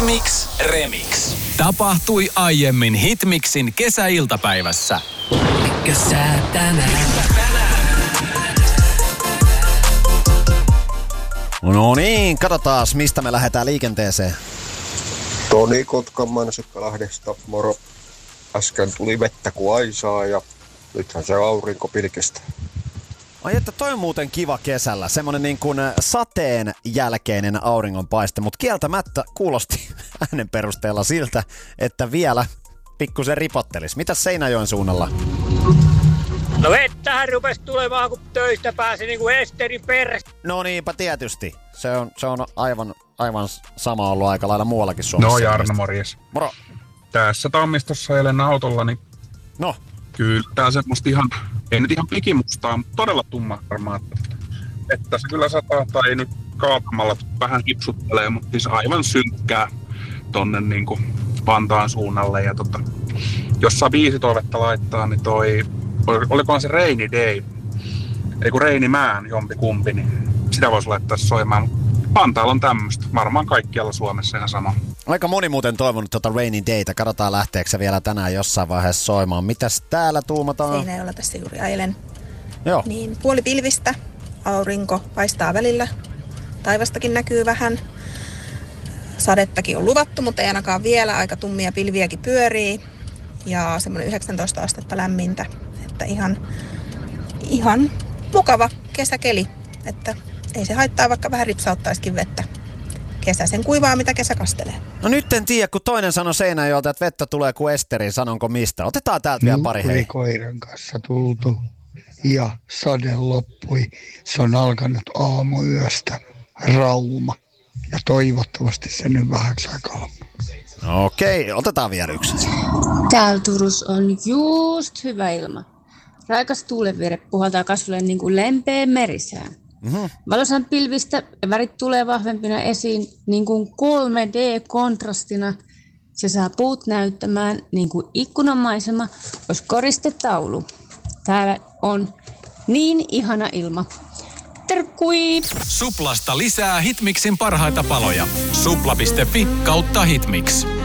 Hitmix Remix. Tapahtui aiemmin Hitmixin kesäiltapäivässä. Mikä tänään? No niin, katsotaan mistä me lähdetään liikenteeseen. Toni Kotkanmansikkalahdesta, moro. Äsken tuli vettä kuin aisaa ja nythän se aurinko pilkistää. Ai että toi on muuten kiva kesällä, semmonen niin kuin sateen jälkeinen auringonpaiste, mutta kieltämättä kuulosti äänen perusteella siltä, että vielä pikkusen ripottelis. Mitäs Seinäjoen suunnalla? No vettähän rupes tulemaan, kun töistä pääsi niin kuin Esterin perässä. No niinpä tietysti. Se on aivan sama ollut aika lailla muuallakin Suomessa. No Jarno, morjes. Moro. Tässä Tammistossa eilen autolla, niin no. Kyllä tää semmoista ihan, ei nyt ihan pikimustaa, mutta todella tummaharmaa. Että se kyllä sataa tai ei nyt kaatamalla vähän hipsuttelee, mutta siis aivan synkkää tonne niinku Vantaan suunnalle. Ja jos saa biisitoivetta laittaa, niin olikohan se Rainy Day, ei kun Reinimään jompikumpi, niin sitä voisi laittaa soimaan. Vantaalla on tämmöistä, varmaan kaikkialla Suomessa ihan sama. Aika moni muuten toivonut Rainy Dayta, katsotaan lähteekö se vielä tänään jossain vaiheessa soimaan. Mitäs täällä tuumataan? Seinäjoella tässä juuri ajelen. Joo. Niin puoli pilvistä, aurinko paistaa välillä, taivastakin näkyy vähän. Sadettakin on luvattu, mutta ei ainakaan vielä, aika tummia pilviäkin pyörii. Ja semmoinen 19 astetta lämmintä, että ihan mukava kesäkeli, että ei se haittaa, vaikka vähän ripsauttaisikin vettä. Kesä sen kuivaa, mitä kesä kastelee. No nyt en tiedä, kun toinen sanoi Seinäjoelta, että vettä tulee kuin Esterin, sanonko mistä. Otetaan täältä vielä pari, hei. Koiran kanssa tultu ja sade loppui. Se on alkanut aamuyöstä, Rauma. Ja toivottavasti se nyt vähäksi aikaa. Okei, otetaan vielä yksi. Täällä Turussa on just hyvä ilma. Raikas tuulenvire puhaltaa kasvoille niin kuin lempeä merisään. Mm-hmm. Valosan pilvistä värit tulee vahvempina esiin niin kuin 3D-kontrastina. Se saa puut näyttämään niin kuin ikkunamaisema, olisi koristetaulu. Täällä on niin ihana ilma. Terkkui! Suplasta lisää Hitmixin parhaita paloja. Supla.fi/Hitmix.